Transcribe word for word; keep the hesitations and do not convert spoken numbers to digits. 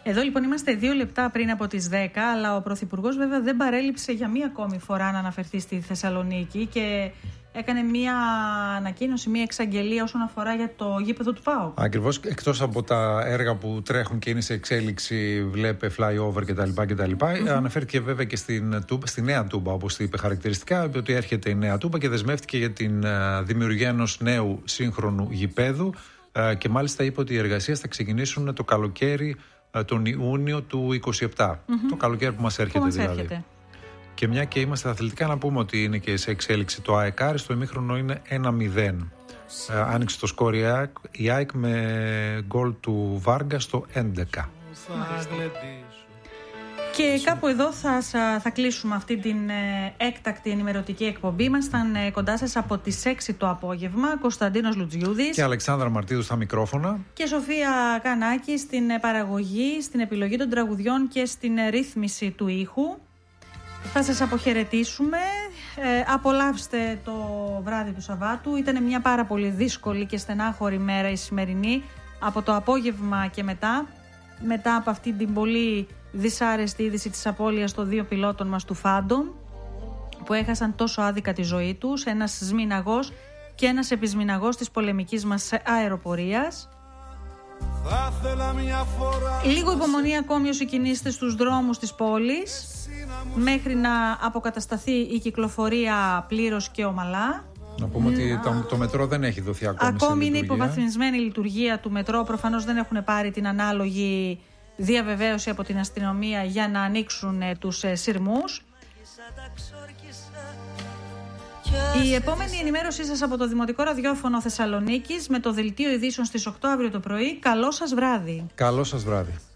Εδώ λοιπόν είμαστε δύο λεπτά πριν από τις δέκα, αλλά ο Πρωθυπουργός βέβαια δεν παρέλειψε για μία ακόμη φορά να αναφερθεί στη Θεσσαλονίκη και έκανε μία ανακοίνωση, μία εξαγγελία όσον αφορά για το γήπεδο του ΠΑΟΚ. Ακριβώς, εκτός από τα έργα που τρέχουν και είναι σε εξέλιξη, βλέπε flyover κτλ. κτλ. Mm-hmm. Αναφέρθηκε βέβαια και στην, στη νέα Τούμπα, όπως είπε χαρακτηριστικά, ότι έρχεται η νέα Τούμπα και δεσμεύτηκε για την δημιουργία ενός νέου σύγχρονου γηπέδου και μάλιστα είπε ότι οι εργασίες θα ξεκινήσουν το καλοκαίρι, τον Ιούνιο του είκοσι επτά. Mm-hmm. Το καλοκαίρι που μας έρχεται που μας δηλαδή. Έρχεται. Και μια και είμαστε αθλητικά, να πούμε ότι είναι και σε εξέλιξη το ΑΕΚ Άρης, στο ημίχρονο είναι ένα μηδέν. Ε, άνοιξε το σκορ η ΑΕΚ, η ΑΕΚ με γκολ του Βάργα στο έντεκα. Και κάπου εδώ θα, θα κλείσουμε αυτή την ε, έκτακτη ενημερωτική εκπομπή. Ήμασταν ε, κοντά σας από τις έξι το απόγευμα. Κωνσταντίνος Λουτζιούδης και Αλεξάνδρα Μαρτίδου στα μικρόφωνα. Και Σοφία Κανάκη στην ε, παραγωγή, στην επιλογή των τραγουδιών και στην ε, ρύθμιση του ήχου. Θα σας αποχαιρετήσουμε. Ε, απολαύστε το βράδυ του Σαββάτου. Ήταν μια πάρα πολύ δύσκολη και στενάχωρη μέρα η σημερινή. Από το απόγευμα και μετά, μετά από αυτή την πολύ δυσάρεστη είδηση της απώλειας των δύο πιλότων μας του Phantom, που έχασαν τόσο άδικα τη ζωή τους, ένας σμήναγος και ένας επισμηναγός της πολεμικής μας αεροπορίας. Λίγο υπομονή ακόμη όσοι κινείστε στους δρόμους της πόλης, μέχρι να αποκατασταθεί η κυκλοφορία πλήρως και ομαλά. Να πούμε ότι το, το μετρό δεν έχει δοθεί ακόμη. Ακόμη είναι υποβαθμισμένη η λειτουργία του μετρό. Προφανώς δεν έχουν πάρει την ανάλογη διαβεβαίωση από την αστυνομία για να ανοίξουν τους ε, σειρμούς. Η επόμενη ενημέρωσή σας από το Δημοτικό Ραδιόφωνο Θεσσαλονίκης με το δελτίο ειδήσεων στις οκτώ αύριο το πρωί. Καλό σας βράδυ. Καλό σας βράδυ.